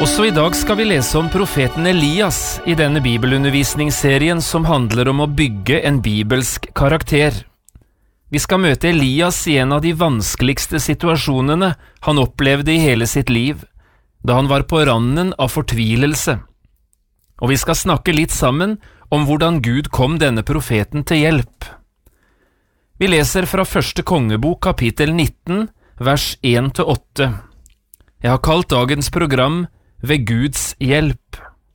Også i dag skal vi lese om profeten Elias i denne bibelundervisningsserien som handler om å bygge en bibelsk karakter. Vi skal møte Elias i en av de vanskeligste situasjonene han opplevde i hele sitt liv, da han var på randen av fortvilelse. Og vi skal snakke litt sammen om hvordan Gud kom denne profeten til hjelp. Vi leser fra 1. kongebok kapittel 19, vers 1-8. Jeg har kalt dagens program «Ved Guds hjelp».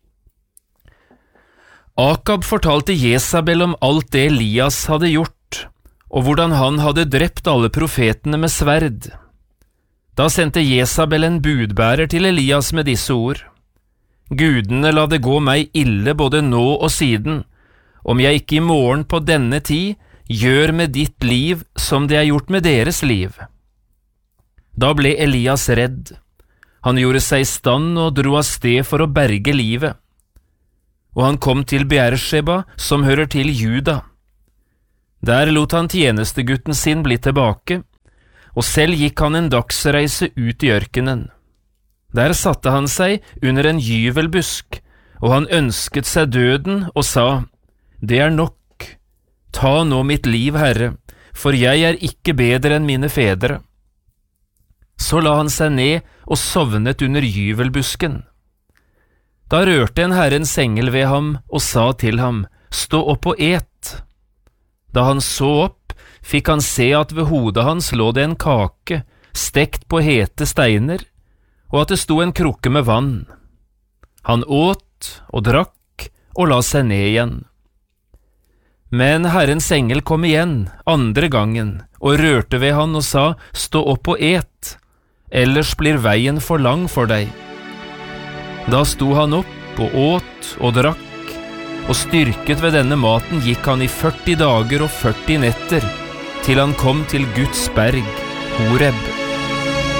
Akab fortalte Jesabel om alt det Elias hadde gjort, og hvordan han hadde drept alle profetene med sverd. Da sendte Jesabel en budbærer til Elias med disse ord: «Gudene la det gå meg ille både nå og siden, om jeg ikke i morgen på denne tid gjør med ditt liv som det er gjort med deres liv.» Da ble Elias redd. Han gjorde seg i stand og dro av sted for å berge livet. Og han kom til Beersheba, som hører til Juda. Der lot han tjenestegutten sin bli tilbake, og selv gikk han en dagsreise ut i ørkenen. Der satte han seg under en gyvelbusk, og han ønsket seg døden og sa: «Det er nok, ta nå mitt liv, Herre, for jeg er ikke bedre enn mine fedre.» Så la han seg ned og sovnet under gyvelbusken. Da rørte en Herrens engel ved ham og sa til ham: «Stå opp og et.» Da han så opp, fikk han se at ved hodet hans lå det en kake, stekt på hete steiner, og at det sto en krukke med vann. Han åt og drakk og la seg ned igjen. Men Herrens engel kom igjen, andre gangen, og rørte ved han og sa: «Stå opp og et, ellers blir veien for lang for deg.» Da sto han opp og åt og drakk, og styrket ved denne maten gikk han i 40 dager og 40 netter, til han kom til Guds berg, Horeb.